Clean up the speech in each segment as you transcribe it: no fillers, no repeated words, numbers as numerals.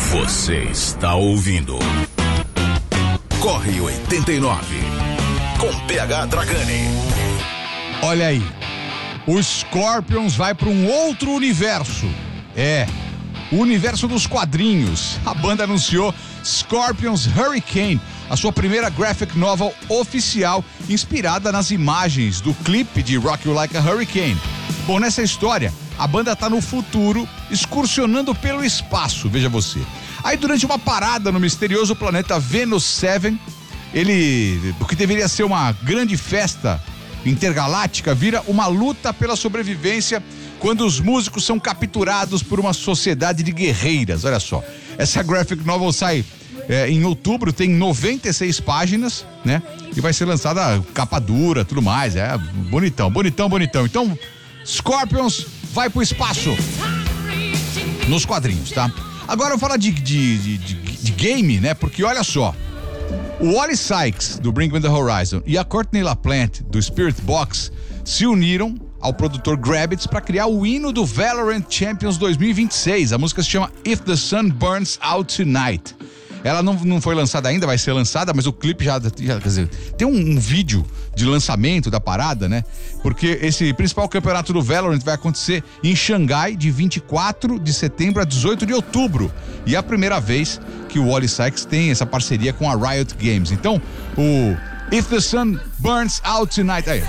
Você está ouvindo Corre 89 com PH Dragani. Olha aí, o Scorpions vai para um outro universo. O universo dos quadrinhos. A banda anunciou Scorpions Hurricane, a sua primeira graphic novel oficial, inspirada nas imagens do clipe de Rock You Like a Hurricane. Bom, nessa história, a banda tá no futuro, excursionando pelo espaço, veja você. Aí, durante uma parada no misterioso planeta Venus 7, o que deveria ser uma grande festa intergaláctica, vira uma luta pela sobrevivência quando os músicos são capturados por uma sociedade de guerreiras. Olha só, essa graphic novel sai em outubro, tem 96 páginas, né? E vai ser lançada capa dura, tudo mais, bonitão. Então, Scorpions vai pro espaço nos quadrinhos, tá? Agora eu vou falar de game, né? Porque olha só, o Wally Sykes, do Bring Me The Horizon, e a Courtney LaPlante, do Spirit Box, se uniram ao produtor Grabbitz para criar o hino do Valorant Champions 2026. A música se chama If the Sun Burns Out Tonight. Ela não foi lançada ainda, vai ser lançada, mas o clipe já quer dizer, tem um vídeo de lançamento da parada, né? Porque esse principal campeonato do Valorant vai acontecer em Xangai de 24 de setembro a 18 de outubro. E é a primeira vez que o Wally Sykes tem essa parceria com a Riot Games. Então, o If the Sun Burns Out Tonight, aí.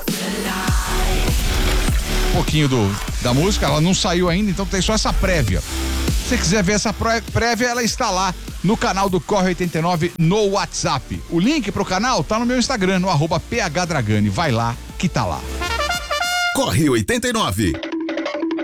Um pouquinho da música, ela não saiu ainda, então tem só essa prévia. Se você quiser ver essa prévia, ela está lá no canal do Corre 89 no WhatsApp. O link pro canal tá no meu Instagram, no @PHDragani. Vai lá que tá lá. Corre 89.